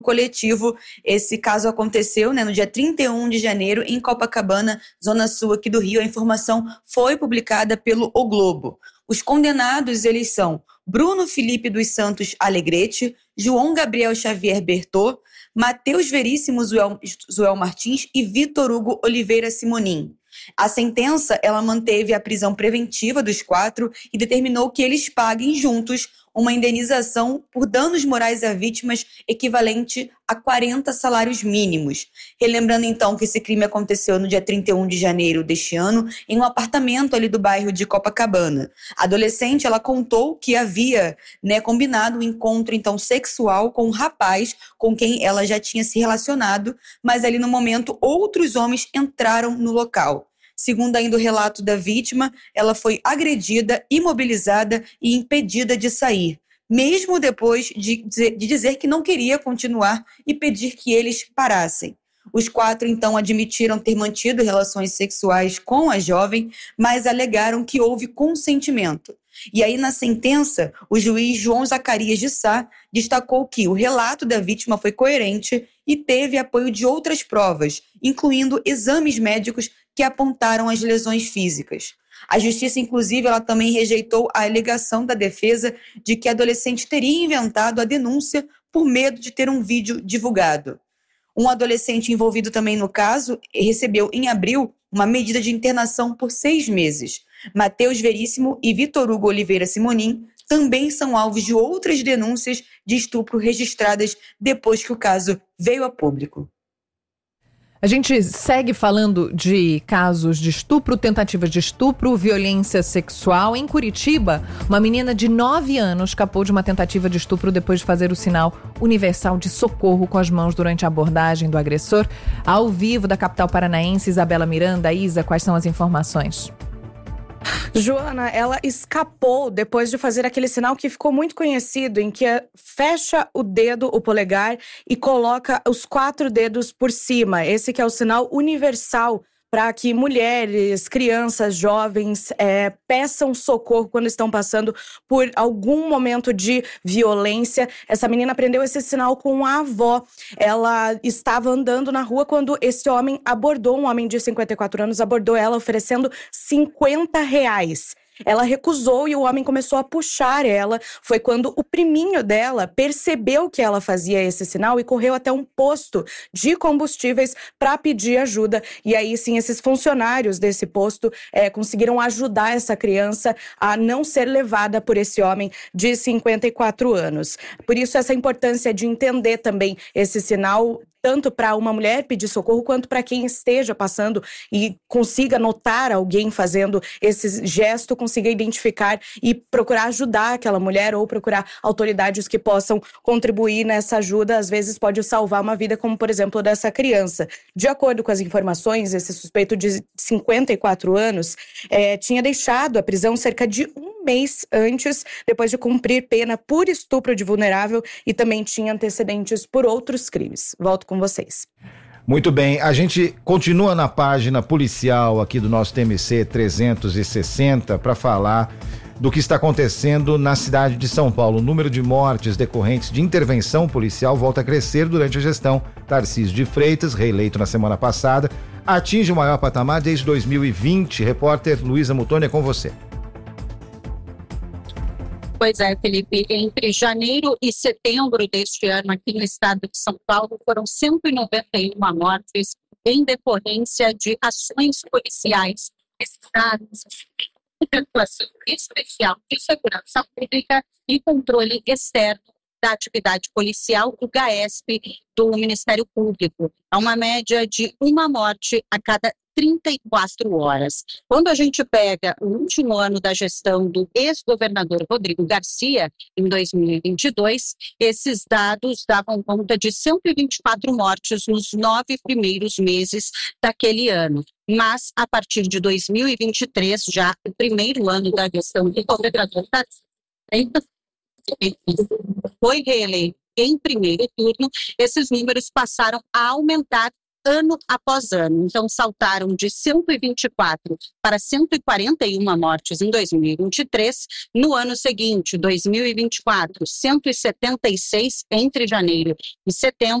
coletivo. Esse caso aconteceu, no dia 31 de janeiro, em Copacabana, zona sul aqui do Rio. A informação foi publicada pelo O Globo. Os condenados, eles são Bruno Felipe dos Santos Alegrete, João Gabriel Xavier Bertô, Matheus Veríssimo Zuel Martins e Vitor Hugo Oliveira Simonim. A sentença, ela manteve a prisão preventiva dos 4 e determinou que eles paguem juntos uma indenização por danos morais a vítimas equivalente a 40 salários mínimos. Relembrando então que esse crime aconteceu no dia 31 de janeiro deste ano, em um apartamento ali do bairro de Copacabana. A adolescente, ela contou que havia, combinado um encontro então sexual com um rapaz com quem ela já tinha se relacionado, mas ali no momento outros homens entraram no local. Segundo ainda o relato da vítima, ela foi agredida, imobilizada e impedida de sair, mesmo depois de dizer que não queria continuar e pedir que eles parassem. Os 4, então, admitiram ter mantido relações sexuais com a jovem, mas alegaram que houve consentimento. E aí, na sentença, o juiz João Zacarias de Sá destacou que o relato da vítima foi coerente e teve apoio de outras provas, incluindo exames médicos que apontaram as lesões físicas. A justiça, inclusive, ela também rejeitou a alegação da defesa de que a adolescente teria inventado a denúncia por medo de ter um vídeo divulgado. Um adolescente envolvido também no caso recebeu, em abril, uma medida de internação por 6 meses. Matheus Veríssimo e Vitor Hugo Oliveira Simonim também são alvos de outras denúncias de estupro registradas depois que o caso veio a público. A gente segue falando de casos de estupro, tentativas de estupro, violência sexual. Em Curitiba, uma menina de 9 anos escapou de uma tentativa de estupro depois de fazer o sinal universal de socorro com as mãos durante a abordagem do agressor. Ao vivo da capital paranaense, Isabela Miranda. Isa, quais são as informações? Joana, ela escapou depois de fazer aquele sinal que ficou muito conhecido, em que fecha o dedo, o polegar, e coloca os 4 dedos por cima. Esse que é o sinal universal para que mulheres, crianças, jovens peçam socorro quando estão passando por algum momento de violência. Essa menina aprendeu esse sinal com a avó. Ela estava andando na rua quando esse homem abordou, um homem de 54 anos, abordou ela oferecendo R$50. Ela recusou e o homem começou a puxar ela. Foi quando o priminho dela percebeu que ela fazia esse sinal e correu até um posto de combustíveis para pedir ajuda. E aí sim, esses funcionários desse posto conseguiram ajudar essa criança a não ser levada por esse homem de 54 anos. Por isso, essa importância de entender também esse sinal, tanto para uma mulher pedir socorro, quanto para quem esteja passando e consiga notar alguém fazendo esse gesto, consiga identificar e procurar ajudar aquela mulher ou procurar autoridades que possam contribuir nessa ajuda. Às vezes pode salvar uma vida, como por exemplo dessa criança. De acordo com as informações, esse suspeito de 54 anos tinha deixado a prisão cerca de um mês antes, depois de cumprir pena por estupro de vulnerável, e também tinha antecedentes por outros crimes. Volto com vocês. Muito bem, a gente continua na página policial aqui do nosso TMC 360 para falar do que está acontecendo na cidade de São Paulo. O número de mortes decorrentes de intervenção policial volta a crescer durante a gestão Tarcísio de Freitas, reeleito na semana passada, atinge o maior patamar desde 2020. Repórter Luísa Mutoni, é com você. Pois é, Felipe, entre janeiro e setembro deste ano aqui no estado de São Paulo foram 191 mortes em decorrência de ações policiais. Esses dados de atuação especial de segurança pública e controle externo da atividade policial do GAESP do Ministério Público. Há uma média de uma morte a cada 34 horas. Quando a gente pega o último ano da gestão do ex-governador Rodrigo Garcia, em 2022, esses dados davam conta de 124 mortes nos 9 primeiros meses daquele ano. Mas, a partir de 2023, já o primeiro ano da gestão do governador Tarcísio foi reeleito em primeiro turno, esses números passaram a aumentar ano após ano. Então, saltaram de 124 para 141 mortes em 2023. No ano seguinte, 2024, 176 entre janeiro e setembro.